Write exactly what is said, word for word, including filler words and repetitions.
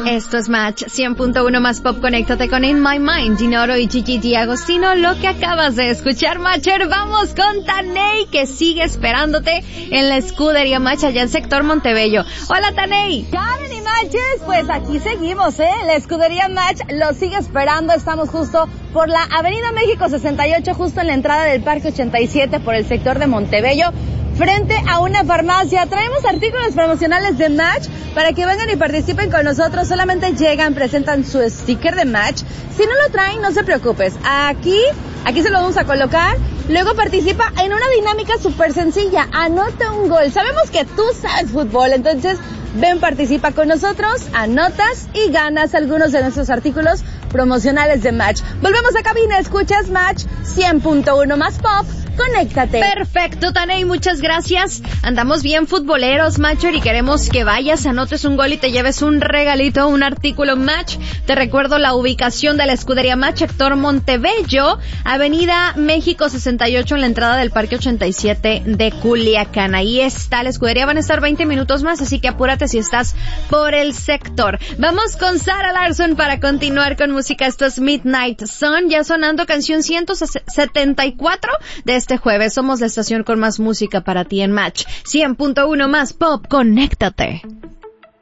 Esto es Match cien punto uno más pop. Conéctate con In My Mind, Dinoro y Gigi D'Agostino. Lo que acabas de escuchar, Matcher, vamos con Taney, que sigue esperándote en la escudería Match allá en sector Montebello. Hola, Taney. Karen y Matches, pues aquí seguimos, ¿eh? La escudería Match lo sigue esperando. Estamos justo por la Avenida México sesenta y ocho, justo en la entrada del Parque ochenta y siete por el sector de Montebello, frente a una farmacia. Traemos artículos promocionales de Match para que vengan y participen con nosotros. Solamente llegan, presentan su sticker de Match. Si no lo traen, no se preocupes. Aquí, aquí se lo vamos a colocar. Luego participa en una dinámica súper sencilla. Anota un gol. Sabemos que tú sabes fútbol, entonces ven, participa con nosotros, anotas y ganas algunos de nuestros artículos promocionales de Match. Volvemos a cabina, escuchas Match cien punto uno más pop. Conéctate. Perfecto, Taney, muchas gracias. Andamos bien futboleros, Matcher, y queremos que vayas, anotes un gol y te lleves un regalito, un artículo Match. Te recuerdo la ubicación de la escudería Match, sector Montebello, Avenida México sesenta y ocho, en la entrada del Parque ochenta y siete de Culiacán. Ahí está la escudería, van a estar veinte minutos más, así que apúrate si estás por el sector. Vamos con Sara Larsson para continuar con música. Esto es Midnight Sun, ya sonando canción ciento setenta y cuatro de este jueves. Somos la estación con más música para ti en Match cien punto uno más pop. Conéctate.